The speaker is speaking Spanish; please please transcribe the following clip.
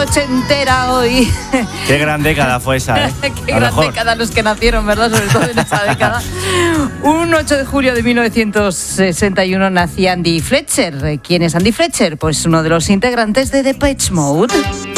ochentera hoy. Qué gran década fue esa, ¿eh? Qué gran década los que nacieron, ¿verdad? Sobre todo en esa década. Un 8 de julio de 1961 nacía Andy Fletcher. ¿Quién es Andy Fletcher? Pues uno de los integrantes de Depeche Mode.